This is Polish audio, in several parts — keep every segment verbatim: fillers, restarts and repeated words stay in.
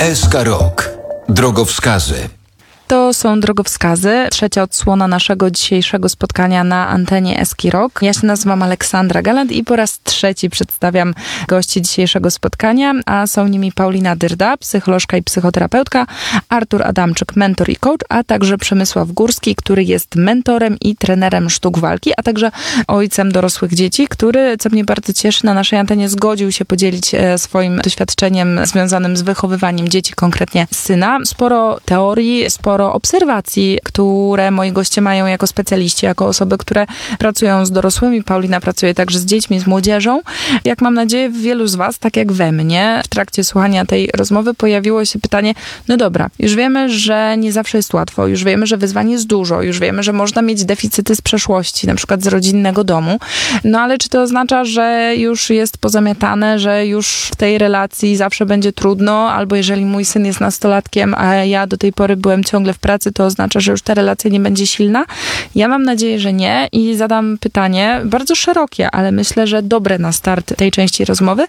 S K Rok. Drogowskazy. To są drogowskazy, trzecia odsłona naszego dzisiejszego spotkania na antenie S K Rok. Ja się nazywam Aleksandra Galant i po raz trzeci przedstawiam gości dzisiejszego spotkania, a są nimi Paulina Dyrda, psycholożka i psychoterapeutka, Artur Adamczyk, mentor i coach, a także Przemysław Górski, który jest mentorem i trenerem sztuk walki, a także ojcem dorosłych dzieci, który, co mnie bardzo cieszy, na naszej antenie zgodził się podzielić swoim doświadczeniem związanym z wychowywaniem dzieci, konkretnie syna. Sporo teorii, sporo obserwacji, które moi goście mają jako specjaliści, jako osoby, które pracują z dorosłymi. Paulina pracuje także z dziećmi, z młodzieżą. Jak mam nadzieję, w wielu z was, tak jak we mnie, w trakcie słuchania tej rozmowy pojawiło się pytanie, no dobra, już wiemy, że nie zawsze jest łatwo, już wiemy, że wyzwań jest dużo, już wiemy, że można mieć deficyty z przeszłości, na przykład z rodzinnego domu, no ale czy to oznacza, że już jest pozamiatane, że już w tej relacji zawsze będzie trudno, albo jeżeli mój syn jest nastolatkiem, a ja do tej pory byłem ciągle w pracy, to oznacza, że już ta relacja nie będzie silna? Ja mam nadzieję, że nie i zadam pytanie bardzo szerokie, ale myślę, że dobre na start tej części rozmowy.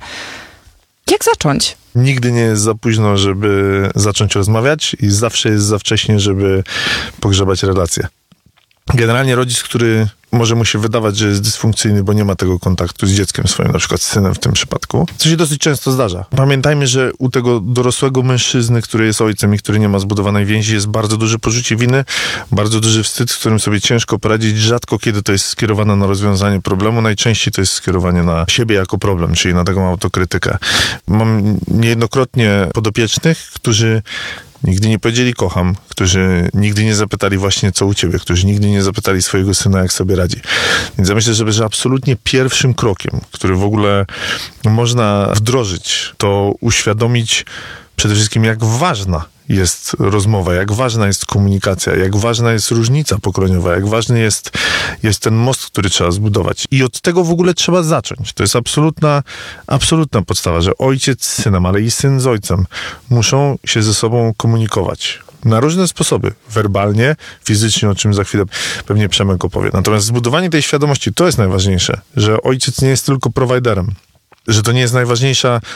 Jak zacząć? Nigdy nie jest za późno, żeby zacząć rozmawiać i zawsze jest za wcześnie, żeby pogrzebać relacje. Generalnie rodzic, który może mu się wydawać, że jest dysfunkcyjny, bo nie ma tego kontaktu z dzieckiem swoim, na przykład z synem w tym przypadku, co się dosyć często zdarza. Pamiętajmy, że u tego dorosłego mężczyzny, który jest ojcem i który nie ma zbudowanej więzi, jest bardzo duże poczucie winy, bardzo duży wstyd, z którym sobie ciężko poradzić. Rzadko kiedy to jest skierowane na rozwiązanie problemu, najczęściej to jest skierowanie na siebie jako problem, czyli na taką autokrytykę. Mam niejednokrotnie podopiecznych, którzy nigdy nie powiedzieli kocham, którzy nigdy nie zapytali właśnie co u ciebie, którzy nigdy nie zapytali swojego syna, jak sobie radzi. Więc ja myślę, że, że absolutnie pierwszym krokiem, który w ogóle można wdrożyć, to uświadomić przede wszystkim, jak ważna jest rozmowa, jak ważna jest komunikacja, jak ważna jest różnica pokoleniowa, jak ważny jest, jest ten most, który trzeba zbudować. I od tego w ogóle trzeba zacząć. To jest absolutna, absolutna podstawa, że ojciec z synem, ale i syn z ojcem muszą się ze sobą komunikować. Na różne sposoby. Werbalnie, fizycznie, o czym za chwilę pewnie Przemek opowie. Natomiast zbudowanie tej świadomości, to jest najważniejsze, że ojciec nie jest tylko prowajderem, że to nie jest najważniejsza